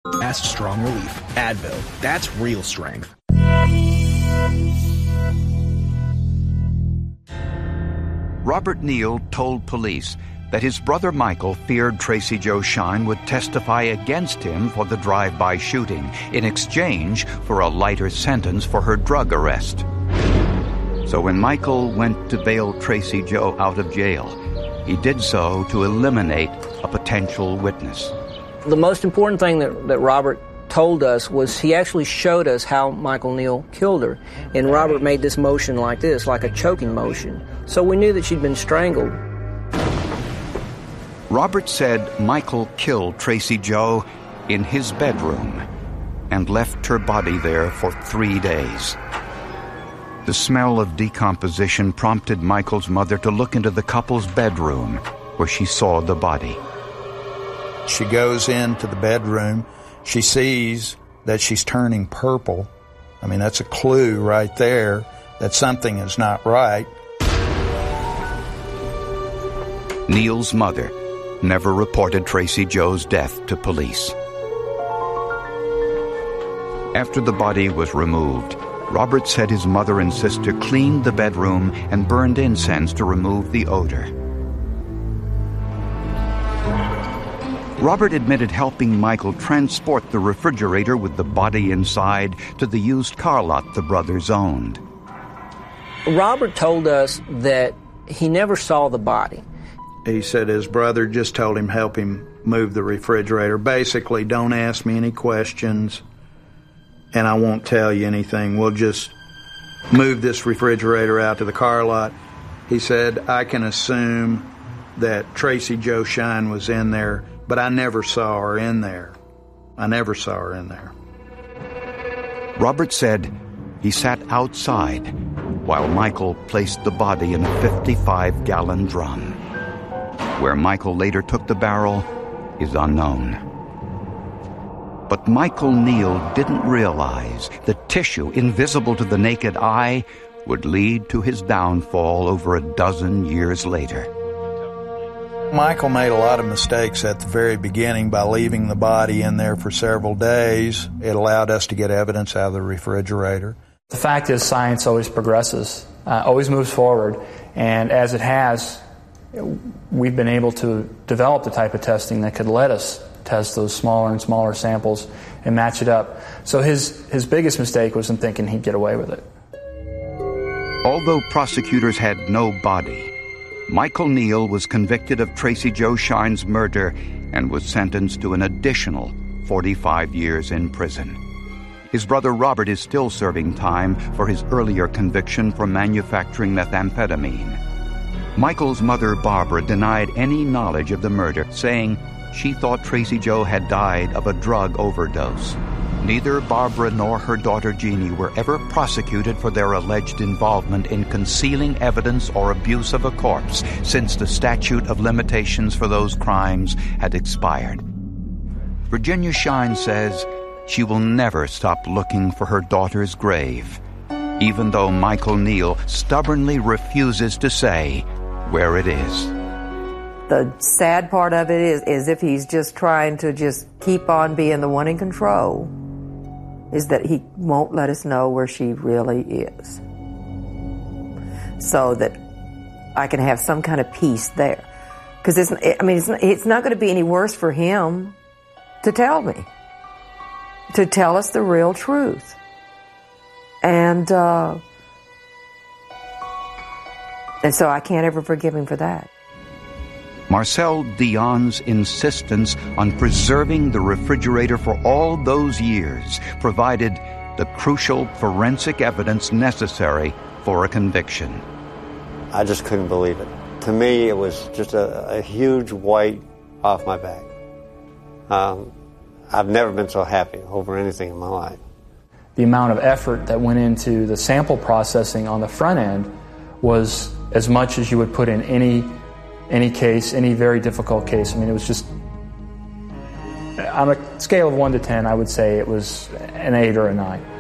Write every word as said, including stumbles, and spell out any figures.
Ask Strong Relief. Advil. That's real strength. Robert Neal told police that his brother Michael feared Tracy Jo Shine would testify against him for the drive-by shooting in exchange for a lighter sentence for her drug arrest. So when Michael went to bail Tracy Jo out of jail, he did so to eliminate a potential witness. The most important thing that, that Robert told us was he actually showed us how Michael Neal killed her. And Robert made this motion like this, like a choking motion. So we knew that she'd been strangled. Robert said Michael killed Tracy Jo in his bedroom and left her body there for three days. The smell of decomposition prompted Michael's mother to look into the couple's bedroom, where she saw the body. She goes into the bedroom. She sees that she's turning purple. I mean, that's a clue right there that something is not right. Neal's mother never reported Tracy Jo's death to police. After the body was removed, Robert said his mother and sister cleaned the bedroom and burned incense to remove the odor. Robert admitted helping Michael transport the refrigerator with the body inside to the used car lot the brothers owned. Robert told us that he never saw the body. He said his brother just told him help him move the refrigerator. Basically, don't ask me any questions, and I won't tell you anything. We'll just move this refrigerator out to the car lot. He said, I can assume that Tracy Jo Shine was in there, but I never saw her in there. I never saw her in there. Robert said he sat outside while Michael placed the body in a fifty-five gallon drum. Where Michael later took the barrel is unknown. But Michael Neal didn't realize the tissue, invisible to the naked eye, would lead to his downfall over a dozen years later. Michael made a lot of mistakes at the very beginning by leaving the body in there for several days. It allowed us to get evidence out of the refrigerator. The fact is, science always progresses, uh, always moves forward, and as it has, we've been able to develop the type of testing that could let us test those smaller and smaller samples and match it up. So his, his biggest mistake was in thinking he'd get away with it. Although prosecutors had no body, Michael Neal was convicted of Tracy Jo Shine's murder and was sentenced to an additional forty-five years in prison. His brother Robert is still serving time for his earlier conviction for manufacturing methamphetamine. Michael's mother, Barbara, denied any knowledge of the murder, saying she thought Tracy Jo had died of a drug overdose. Neither Barbara nor her daughter Jeannie were ever prosecuted for their alleged involvement in concealing evidence or abuse of a corpse since the statute of limitations for those crimes had expired. Virginia Shine says she will never stop looking for her daughter's grave, even though Michael Neal stubbornly refuses to say where it is. The sad part of it is, is if he's just trying to just keep on being the one in control, is that he won't let us know where she really is, so that I can have some kind of peace there. Because it's, I mean, it's, it's not going to be any worse for him to tell me, to tell us the real truth. And uh, and so I can't ever forgive him for that. Marcel Dionne's insistence on preserving the refrigerator for all those years provided the crucial forensic evidence necessary for a conviction. I just couldn't believe it. To me, it was just a, a huge weight off my back. Um, I've never been so happy over anything in my life. The amount of effort that went into the sample processing on the front end was as much as you would put in any any case, any very difficult case. I mean, it was just, on a scale of one to ten, I would say it was an eight or a nine.